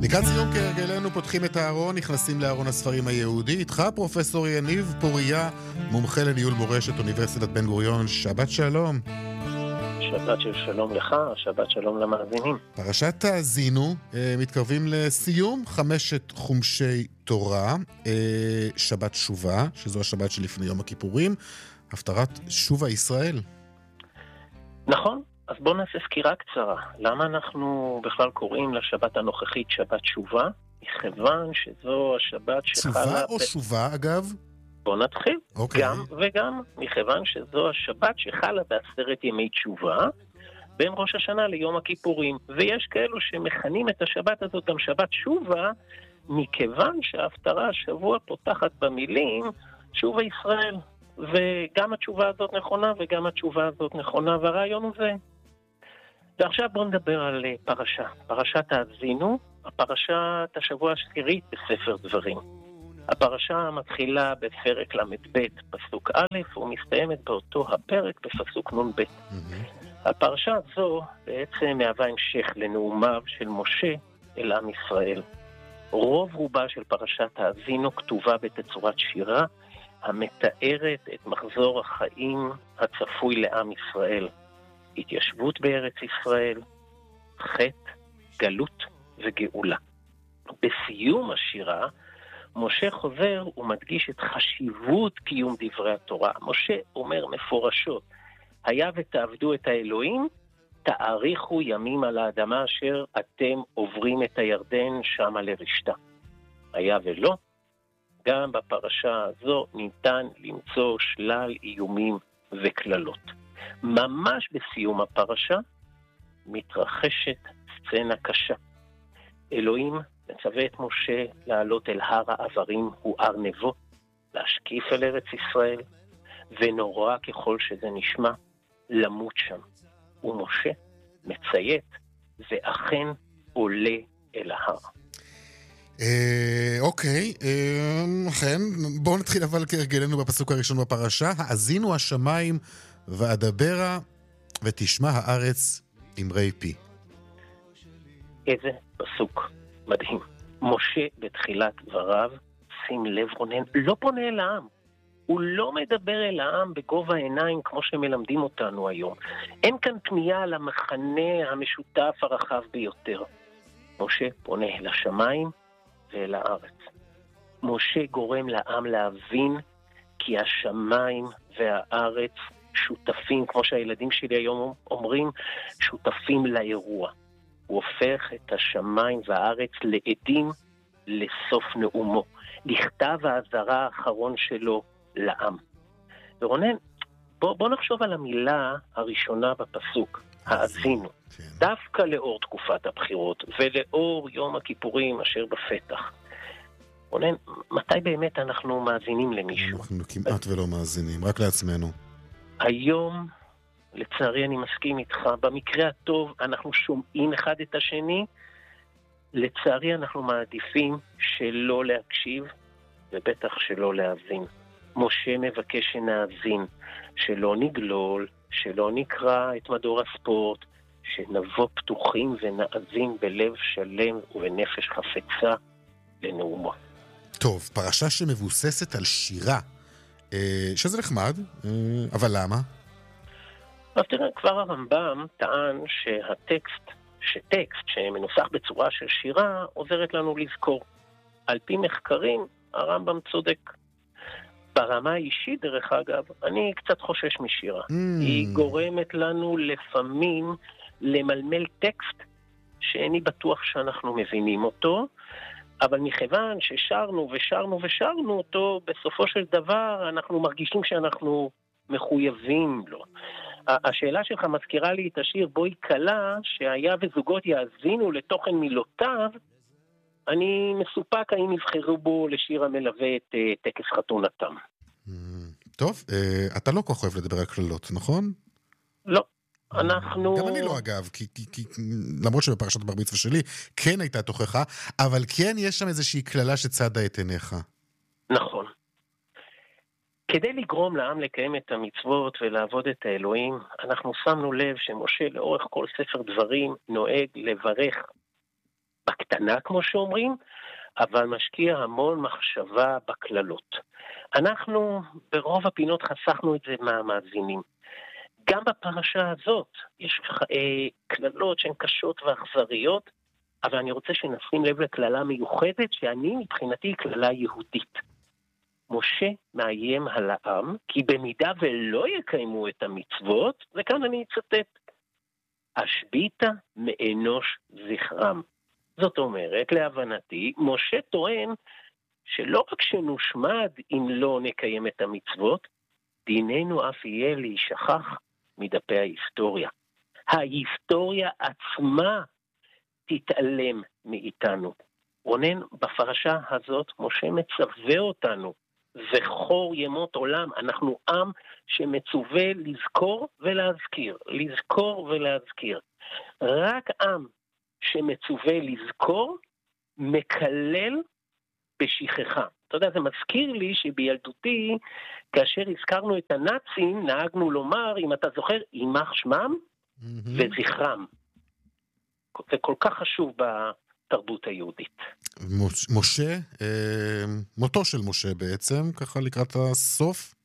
לקראת סיום כהרגלנו פותחים את הארון, נכנסים לארון הספרים היהודי. איתך פרופסור יניב פוריה, מומחה לניהול מורשת אוניברסיטת בן גוריון. שבת שלום. שבת של שלום לך, שבת שלום למאזינים. פרשת האזינו, מתקרבים לסיום 5 חומשי תורה, שבת שובה, שזו השבת שלפני יום הכיפורים, הפטרת שובה ישראל. נכון, אז בואו נעשה סקירה קצרה. למה אנחנו בכלל קוראים לשבת הנוכחית שבת שובה? מכיוון שזו השבת שחלה... שובה או שובה אגב? בואו נתחיל. אוקיי. גם וגם, מכיוון שזו השבת שחלה ב10 ימי תשובה, בין ראש השנה ליום הכיפורים. ויש כאלו שמכנים את השבת הזאת גם שבת שובה, מכיוון שההפטרה השבוע פותחת במילים שובה ישראל. וגם התשובה הזאת נכונה וגם התשובה הזאת נכונה, והרעיון הוא זה. ועכשיו בואו נדבר על פרשת האזינו, הפרשת השבוע השביעית בספר דברים. הפרשה מתחילה בפרק ל"ב פסוק א' ומסתיימת באותו הפרק בפסוק נ"ב. הפרשה הזו בעצם מהווה המשך לנאומיו של משה אל עם ישראל. רוב רובה של פרשת האזינו כתובה בתצורת שירה, המתארת את מחזור החיים הצפוי לעם ישראל. התיישבות בארץ ישראל, חטא, גלות וגאולה. בסיום השירה, משה חוזר ומדגיש את חשיבות קיום דברי התורה. משה אומר מפורשות, היה ותעבדו את האלוהים, תאריכו ימים על האדמה אשר אתם עוברים את הירדן שמה לרשתה. היה ולא, גם בפרשה הזו ניתן למצוא שלל איומים וכללות. ממש בסיום הפרשה מתרחשת סצנה קשה. אלוהים מצווה את משה לעלות אל הר העברים, הוא הר נבו, להשקיף אל ארץ ישראל, ונורא ככל שזה נשמע, למות שם. ומשה מציית, ואכן עולה אל ההר. אוקיי, אכן, בואו נתחיל אבל כהרגלנו בפסוק הראשון בפרשה. האזינו השמיים ואדברה ותשמע הארץ אמרי פי. איזה פסוק מדהים. משה בתחילת דבריו, שים לב רונן, לא פונה אל העם. הוא לא מדבר אל העם בגובה העיניים כמו שמלמדים אותנו היום. אין כאן פנייה למחנה המשותף הרחב ביותר. משה פונה אל השמיים ואל הארץ. משה גורם לעם להבין כי השמיים והארץ שותפים, כמו שהילדים שלי היום אומרים, שותפים לאירוע. הוא הופך את השמיים והארץ לעדים לסוף נאומו, לכתב האזהרה האחרון שלו לעם. ורונן, בוא נחשוב על המילה הראשונה בפסוק, האזינו. דווקא לאור תקופת הבחירות ולאור יום הכיפורים אשר בפתח. רונן, מתי באמת אנחנו מאזינים למישהו? אנחנו כמעט ולא מאזינים, רק לעצמנו. היום, לצערי אני מסכים איתך, במקרה הטוב אנחנו שומעים אחד את השני, לצערי אנחנו מעדיפים שלא להקשיב ובטח שלא להאזין. משה מבקש שנאזין, שלא נגלול, שלא נקרא את מדור הספורט, שנבוא פתוחים ונאזין בלב שלם ובנפש חפצה לנאומו. טוב, פרשה שמבוססת על שירה, שזה נחמד, אבל למה? אז תראה, כבר הרמב"ם טען שטקסט שמנוסח בצורה של שירה עוזרת לנו לזכור. על פי מחקרים, הרמב"ם צודק. ברמה האישית, דרך אגב, אני קצת חושש משירה. היא גורמת לנו לפעמים למלמל טקסט שאיני בטוח שאנחנו מבינים אותו, אבל מכיוון ששרנו ושרנו ושרנו אותו, בסופו של דבר אנחנו מרגישים שאנחנו מחויבים לו. השאלה שלך מזכירה לי את השיר בואי קלה, שהיה וזוגות יאזינו לתוכן מילותיו, אני מסופק האם יבחרו בו לשיר המלווה את טקס חתונתם. טוב, אתה לא כל כך אוהב לדבר על כללות, נכון? לא. אנחנו... גם אני לא אגב, כי למרות שבפרשת בר מצווה שלי כן הייתה תוכחה, אבל כן יש שם איזושהי כללה שצדה את עיניך. נכון. כדי לגרום לעם לקיים את המצוות ולעבוד את האלוהים, אנחנו שמנו לב שמשה לאורך כל ספר דברים נוהג לברך בקטנה כמו שאומרים, אבל משקיע המון מחשבה בכללות. אנחנו ברוב הפינות חסכנו את זה מהמאזינים. גם בפרשה הזאת יש כללות שהן קשות ואכזריות, אבל אני רוצה שנשים לב לכללה מיוחדת, שאני מבחינתי היא כללה יהודית. משה מאיים על העם, כי במידה ולא יקיימו את המצוות, וכאן אני אצטט, השביתה מאנוש זכרם. זאת אומרת, להבנתי, משה טוען שלא רק שנושמד אם לא נקיים את המצוות, דיננו אף יהיה להישכח מדפי ההיסטוריה. ההיסטוריה עצמה תתעלם מאיתנו. רונן, בפרשה הזאת משה מצווה אותנו, זכור ימות עולם. אנחנו עם שמצווה לזכור ולהזכיר, לזכור ולהזכיר. רק עם שמצווה לזכור מקלל בשכחה. אתה יודע, זה מזכיר לי שבילדותי, כאשר הזכרנו את הנאצים, נהגנו לומר, אם אתה זוכר, יימח שמם וזכרם. זה כל כך חשוב בתרבות היהודית. משה, מותו של משה בעצם, ככה לקראת הסוף?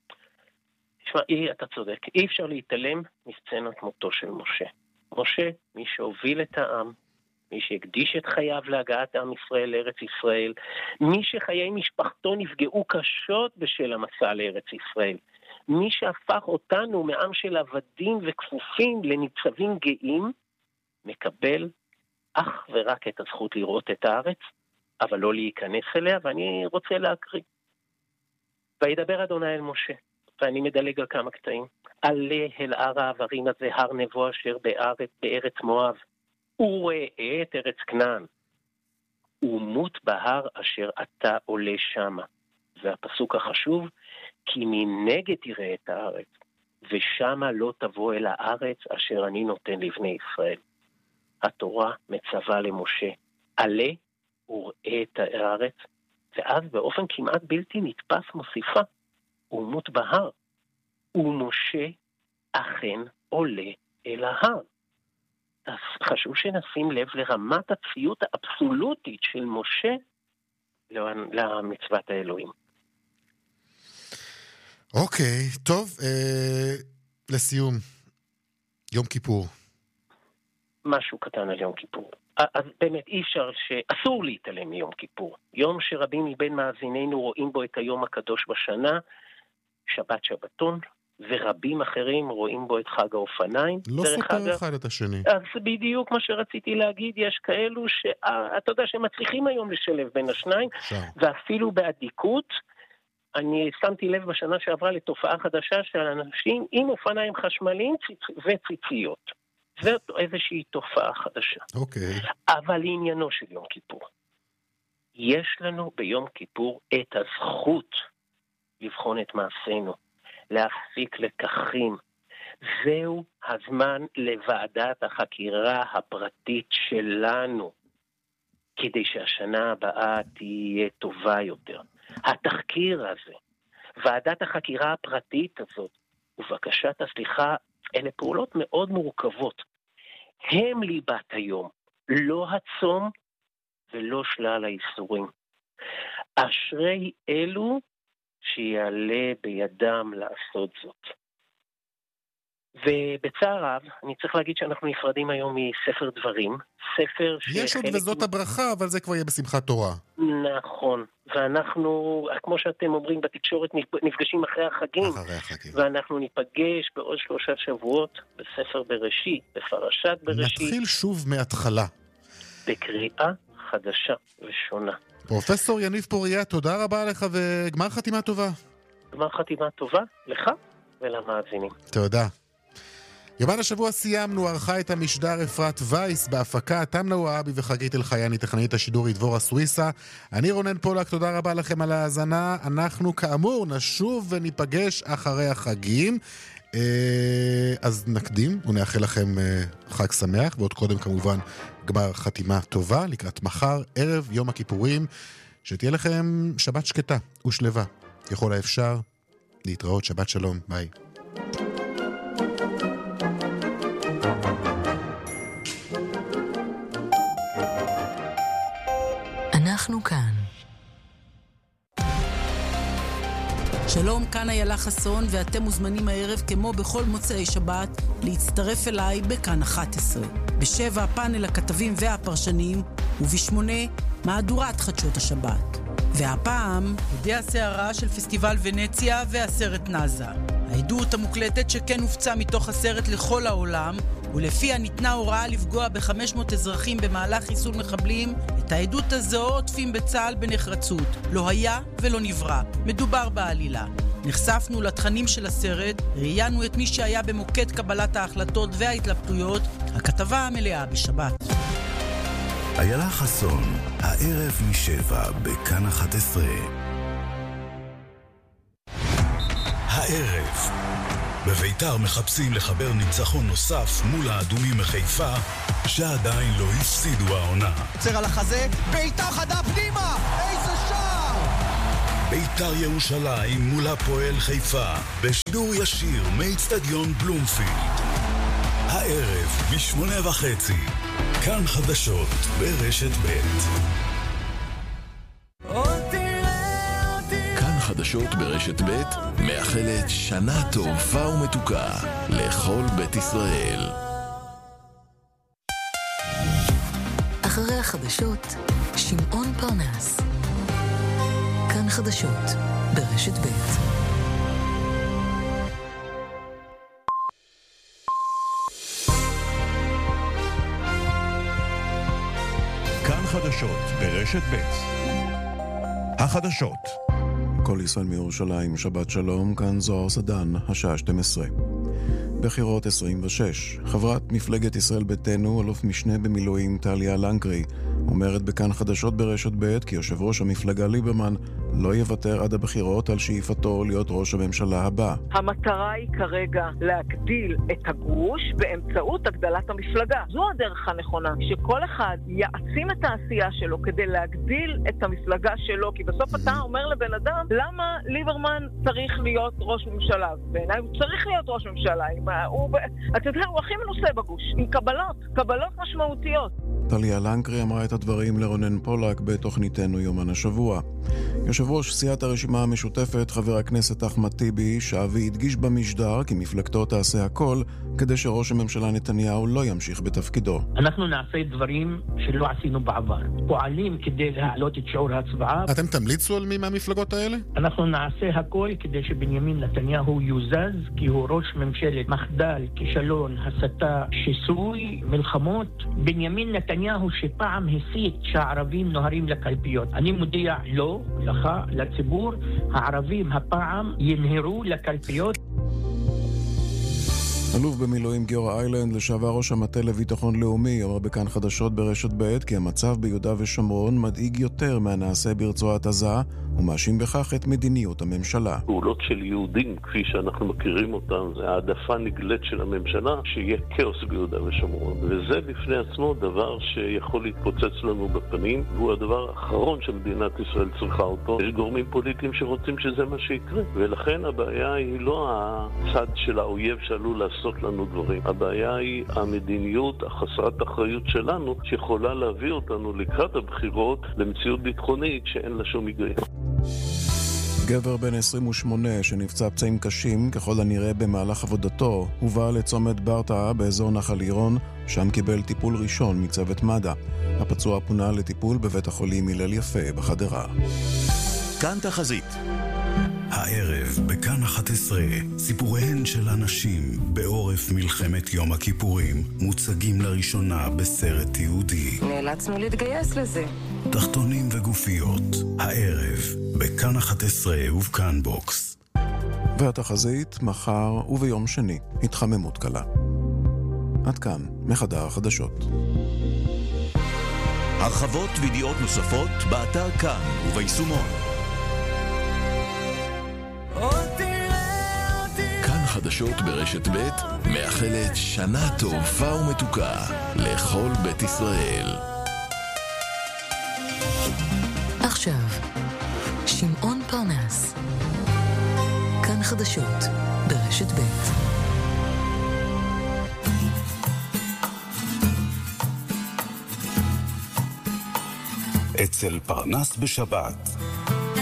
תשמע, אתה צודק, אי אפשר להתעלם מסצנת מותו של משה. משה, מי שהוביל את העם, מי שהקדיש את חייו להגעת עם ישראל לארץ ישראל, מי שחיי משפחתו נפגעו קשות בשל המסע לארץ ישראל, מי שהפך אותנו מעם של עבדים וכפופים לניצבים גאים, מקבל אך ורק את הזכות לראות את הארץ, אבל לא להיכנס אליה, ואני רוצה להקריא. וידבר אדוני אל משה, ואני מדלג על כמה קטעים. עלה אל הר העברים הזה, הר נבו אשר בארץ מואב, וראה את ארץ כנען, ומות בהר אשר אתה עולה שמה. והפסוק החשוב, כי מנגד תראה את הארץ, ושמה לא תבוא אל הארץ אשר אני נותן לבני ישראל. התורה מצווה למשה, עלה וראה את הארץ, ואז באופן כמעט בלתי נתפס מוסיפה, ומות בהר, ומשה אכן עולה אל ההר. אז חשוב שנשים לב לרמת הציות האבסולוטית של משה למצוות האלוהים. אוקיי, טוב, לסיום, יום כיפור. משהו קטן על יום כיפור. אז באמת אסור להתעלם מיום כיפור. יום שרבים מבין מאזינינו רואים בו את היום הקדוש בשנה, שבת שבתון, ורבים אחרים רואים בו את חג האופניים. לא סותר אחד את השני. אז בדיוק מה שרציתי להגיד, יש כאלו שאתה יודע שמצליחים היום לשלב בין השניים, ואפילו באדיקות. אני שמתי לב בשנה שעברה לתופעה חדשה של אנשים עם אופניים חשמליים וציציות. זאת איזושהי תופעה חדשה. אוקיי. אבל לעניינו של יום כיפור. יש לנו ביום כיפור את הזכות לבחון את מעשינו, להפיק לקחים. זהו הזמן לוועדת החקירה הפרטית שלנו, כדי שהשנה הבאה תהיה טובה יותר. התחקיר הזה, ועדת החקירה הפרטית הזאת, ובקשת הסליחה, אלה פעולות מאוד מורכבות. הם ליבת היום, לא הצום ולא שלל האיסורים. אשרי אלו שיעלה בידם לעשות זאת. ובצער רב, אני צריך להגיד שאנחנו נפרדים היום מספר דברים, ספר יש עוד וזאת הברכה, אבל זה כבר יהיה בשמחת תורה. נכון, ואנחנו, כמו שאתם אומרים בתקשורת, נפגשים אחרי החגים. אחרי החגים. ואנחנו ניפגש בעוד 3 שבועות בספר בראשית, בפרשת בראשית. נתחיל שוב מההתחלה. בקריאה חדשה ושונה. פרופסור יניב פוריה, תודה רבה לך וגמר חתימה טובה. גמר חתימה טובה לך ולמאזינים. תודה. יומן השבוע סיימנו, ערכה את המשדר אפרת וייס, בהפקה תמנה וואבי וחגית אלחייני, טכנאית השידור דבורה סוויסה. אני רונן פולק, תודה רבה לכם על ההאזנה. אנחנו כאמור נשוב וניפגש אחרי החגים. אז נקדים ונאחל לכם חג שמח, ועוד קודם כמובן גמר חתימה טובה לקראת מחר, ערב יום הכיפורים, שתהיה לכם שבת שקטה ושלווה. ככל האפשר, להתראות, שבת שלום, ביי. אנחנו כאן. שלום, כאן איילה חסון, ואתם מוזמנים הערב כמו בכל מוצאי שבת להצטרף אליי בכאן 11. ב7 פאנל הכתבים והפרשנים, וב8 מהדורת חדשות השבת. והפעם הדי הסערה של פסטיבל ונציה והסרט נאזה. העדות המוקלטת שכן הופצה מתוך הסרט לכל העולם, ולפיה ניתנה הוראה לפגוע ב500 אזרחים במהלך חיסול מחבלים. את העדות הזו עוטפים בצה"ל בנחרצות. לא היה ולא נברא. מדובר בעלילה. נחשפנו לתכנים של הסרט, ראיינו את מי שהיה במוקד קבלת ההחלטות וההתלבטויות. הכתבה המלאה בשבת. איילה חסון, הערב מ7 בכאן 11. הערב בביתר מחפשים לחבר ניצחון נוסף מול האדומים מחיפה שעדיין לא הפסידו העונה. צר על החזה, ביתר חדה פנימה, איזה שער! ביתר ירושלים מול הפועל חיפה בשידור ישיר מאצטדיון בלומפילד. הערב ב8:30 כאן חדשות ברשת ב'. כאן חדשות ברשת ב' מאחלת שנה טובה ומתוקה לכל בית ישראל. אחרי החדשות, שמעון פרנס. כאן חדשות ברשת ב'. כאן חדשות ברשת ב'. החדשות. כל ישראל מירושלים, שבת שלום, כאן זוהר סדן, השעה 12. בחירות 26. חברת מפלגת ישראל ביתנו, אלוף משנה במילואים טליה לנקרי, אומרת בכאן חדשות ברשת ב' כי יושב ראש המפלגה ליברמן לא יוותר עד הבחירות על שאיפתו להיות ראש הממשלה הבא. המטרה היא כרגע להגדיל את הגוש באמצעות הגדלת המפלגה. זו הדרך הנכונה, שכל אחד יעצים את העשייה שלו כדי להגדיל את המפלגה שלו, כי בסוף אתה אומר לבן אדם, למה ליברמן צריך להיות ראש ממשלה? בעיניי הוא צריך להיות ראש ממשלה. אתה יודע, הוא הכי מנוסה בגוש, עם קבלות משמעותיות. טליה לנקרי אמרה את הדברים לרונן פולק בתוכניתנו יומן השבוע. יושב ראש סיעת הרשימה המשותפת, חבר הכנסת אחמד טיבי, שב והדגיש במשדר כי מפלגתו תעשה הכל כדי שראש הממשלה נתניהו לא ימשיך בתפקידו. אנחנו נעשה דברים שלא עשינו בעבר. פועלים כדי להעלות את שיעור ההצבעה. אתם תמליצו על מי מהמפלגות האלה? אנחנו נעשה הכל כדי שבנימין נתניהו יוזז, כי הוא ראש ממשלת מחדל, כישלון, הסתה, שיסוי, מלחמות. בנימין נתניהו שפעם הסית שהערבים נוהרים לקלפיות. אני מודיע לו, לך, לציבור, הערבים הפעם ינהרו לקלפיות. אלוף במילואים גיורא איילנד, לשעבר ראש המטה לביטחון לאומי, אמר בכאן חדשות ברשת ב' כי המצב ביהודה ושומרון מדאיג יותר מהנעשה ברצועת עזה, ומאשים בכך את מדיניות הממשלה. פעולות של יהודים, כפי שאנחנו מכירים אותם, זה העדפה נגלית של הממשלה, שיהיה כאוס ביהודה ושומרון. וזה בפני עצמו דבר שיכול להתפוצץ לנו בפנים, והוא הדבר האחרון שמדינת ישראל צריכה אותו. יש גורמים פוליטיים שרוצים שזה מה שיקרה, ולכן הבעיה היא לא הצד של האויב שעלול לעשות לנו דברים. הבעיה היא המדיניות החסרת אחריות שלנו, שיכולה להביא אותנו לקראת הבחירות למציאות ביטחונית שאין לה שום היגיון. גבר בן 28 שנפצע פצעים קשים ככל הנראה במהלך עבודתו הובא לצומת ברטעה באזור נחל עירון, שם קיבל טיפול ראשון מצוות מד"א. הפצוע פונה לטיפול בבית החולים הלל יפה בחדרה. כאן תחזית. הערב בכאן 11 סיפוריהן של אנשים בעורף מלחמת יום הכיפורים מוצגים לראשונה בסרט יהודי. נאלצנו להתגייס לזה. תחתונים וגופיות, הערב בכאן 11 ובכאן בוקס. והתחזית מחר וביום שני, התחממות קלה. עד כאן מחדר החדשות. הרחבות וידיעות נוספות באתר כאן וביישומון. כאן חדשות ברשת ב' מאחלת שנה טובה ומתוקה לכל בית ישראל. עכשיו, שמעון פרנס. כאן חדשות ברשת ב'. אצל פרנס בשבת.